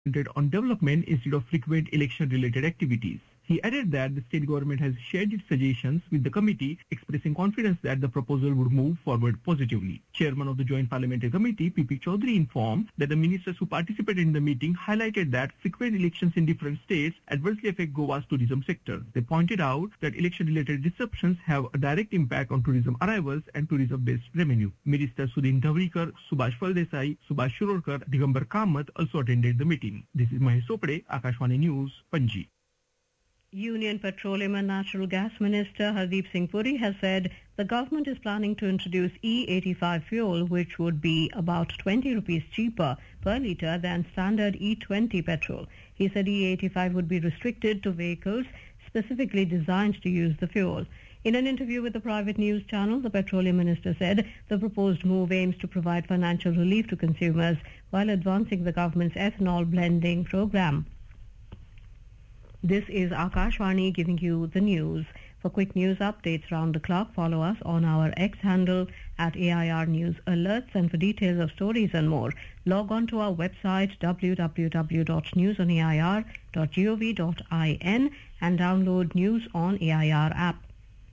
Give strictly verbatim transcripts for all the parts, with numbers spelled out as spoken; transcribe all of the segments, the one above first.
concentrate on development instead of frequent election-related activities. He added that the state government has shared its suggestions with the committee, expressing confidence that the proposal would move forward positively. Chairman of the Joint Parliamentary Committee, P P Chaudhary, informed that the ministers who participated in the meeting highlighted that frequent elections in different states adversely affect Goa's tourism sector. They pointed out that election-related disruptions have a direct impact on tourism arrivals and tourism-based revenue. Minister Sudhin Dhavrikar, Subhash Phaldesai, Subhash Shirorkar, Digambar Kamath also attended the meeting. This is Mahesh Sopade, Akashvani News, Panji. Union Petroleum and Natural Gas Minister Hardeep Singh Puri has said the government is planning to introduce E eighty-five fuel, which would be about twenty rupees cheaper per litre than standard E twenty petrol. He said E eighty-five would be restricted to vehicles specifically designed to use the fuel. In an interview with the private news channel, the Petroleum Minister said the proposed move aims to provide financial relief to consumers while advancing the government's ethanol blending program. This is Akashvani giving you the news. For quick news updates round the clock, follow us on our X handle at A I R News Alerts, and for details of stories and more, log on to our website w w w dot news on a i r dot gov dot in and download News on A I R app.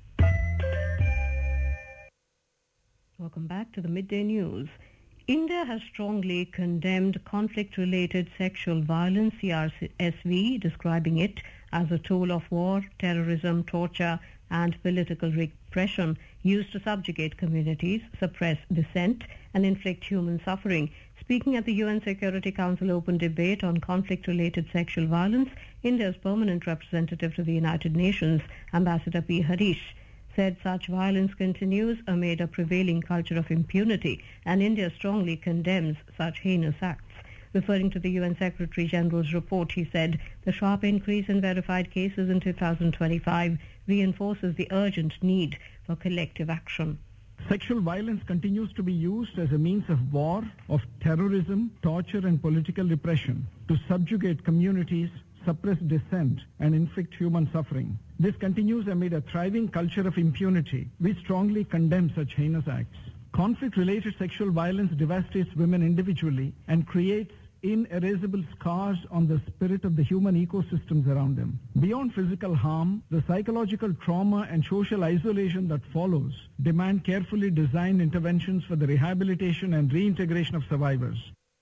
Welcome back to the Midday News. India has strongly condemned conflict-related sexual violence, C R S V, describing it as a tool of war, terrorism, torture and political repression used to subjugate communities, suppress dissent and inflict human suffering. Speaking at the U N Security Council open debate on conflict-related sexual violence, India's permanent representative to the United Nations, Ambassador P. Harish, said such violence continues amid a prevailing culture of impunity, and India strongly condemns such heinous acts. Referring to the U N Secretary-General's report, he said the sharp increase in verified cases in two thousand twenty-five reinforces the urgent need for collective action. Sexual violence continues to be used as a means of war, of terrorism, torture and political repression to subjugate communities, suppress dissent and inflict human suffering. This continues amid a thriving culture of impunity. We strongly condemn such heinous acts. Conflict-related sexual violence devastates women individually and creates inerasable scars on the spirit of the human ecosystems around them. Beyond physical harm, the psychological trauma and social isolation that follows demand carefully designed interventions for the rehabilitation and reintegration of survivors.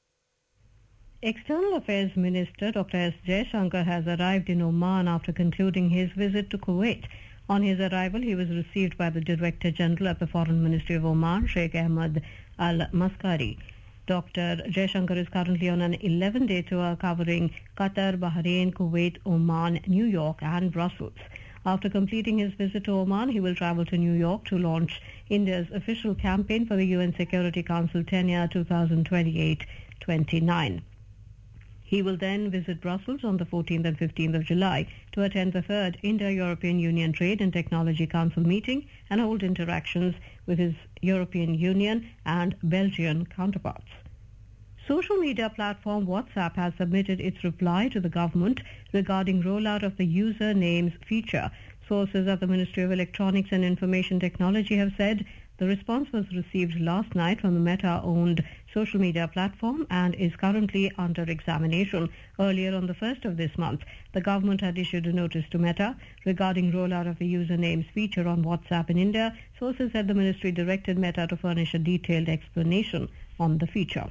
External Affairs Minister Doctor S. Jaishankar has arrived in Oman after concluding his visit to Kuwait. On his arrival, he was received by the Director General at the Foreign Ministry of Oman, Sheikh Ahmed Al-Maskari. Doctor Jaishankar is currently on an eleven-day tour covering Qatar, Bahrain, Kuwait, Oman, New York and Brussels. After completing his visit to Oman, he will travel to New York to launch India's official campaign for the U N Security Council tenure two thousand twenty-eight to twenty-nine. He will then visit Brussels on the fourteenth and fifteenth of July to attend the third Indo-European Union Trade and Technology Council meeting and hold interactions with his European Union and Belgian counterparts. Social media platform WhatsApp has submitted its reply to the government regarding rollout of the user names feature. Sources at the Ministry of Electronics and Information Technology have said the response was received last night from the Meta-owned social media platform and is currently under examination. Earlier on the first of this month, the government had issued a notice to Meta regarding rollout of the usernames feature on WhatsApp in India. Sources said the ministry directed Meta to furnish a detailed explanation on the feature.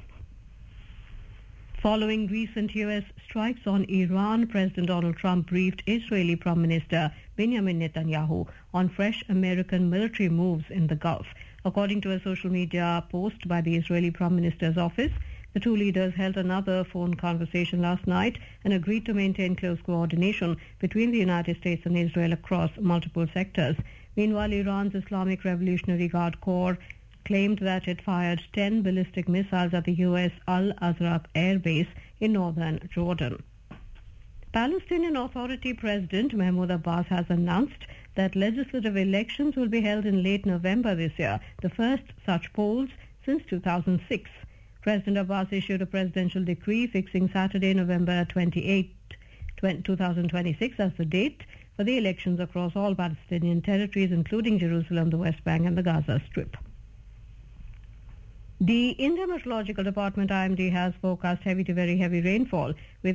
Following recent U S strikes on Iran, President Donald Trump briefed Israeli Prime Minister Benjamin Netanyahu on fresh American military moves in the Gulf. According to a social media post by the Israeli Prime Minister's office, the two leaders held another phone conversation last night and agreed to maintain close coordination between the United States and Israel across multiple sectors. Meanwhile, Iran's Islamic Revolutionary Guard Corps claimed that it fired ten ballistic missiles at the U S Al-Azraq air base in northern Jordan. Palestinian Authority President Mahmoud Abbas has announced that legislative elections will be held in late November this year, the first such polls since two thousand six. President Abbas issued a presidential decree fixing Saturday, November twenty-eighth, two thousand twenty-six as the date for the elections across all Palestinian territories, including Jerusalem, the West Bank and the Gaza Strip. The India Meteorological Department I M D has forecast heavy to very heavy rainfall with